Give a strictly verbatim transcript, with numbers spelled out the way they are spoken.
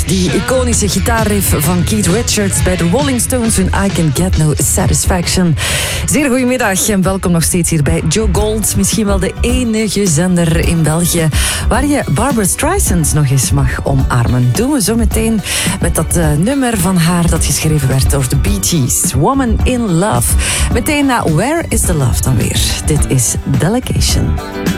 Die iconische gitaarriff van Keith Richards bij de Rolling Stones hun I Can Get No Satisfaction. Zeer goedemiddag en welkom nog steeds hier bij Joe Gold. Misschien wel de enige zender in België waar je Barbra Streisand nog eens mag omarmen. Doen we zo meteen met dat uh, nummer van haar dat geschreven werd door de Bee Gees. Woman in Love. Meteen na Where is the Love dan weer. Dit is Delegation.